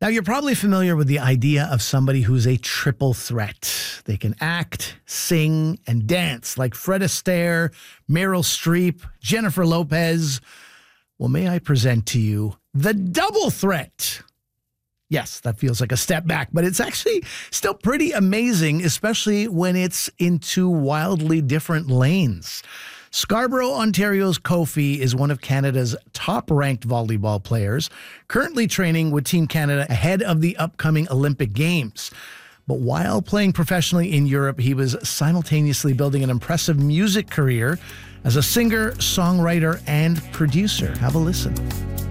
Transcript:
Now, you're probably familiar with the idea of somebody who's a triple threat. They can act, sing, and dance like Fred Astaire, Meryl Streep, Jennifer Lopez. Well, may I present to you the double threat? Yes, that feels like a step back, but it's actually still pretty amazing, especially when it's in two wildly different lanes. Scarborough, Ontario's Kofi is one of Canada's top-ranked volleyball players, currently training with Team Canada ahead of the upcoming Olympic Games. But while playing professionally in Europe, he was simultaneously building an impressive music career as a singer, songwriter, and producer. Have a listen.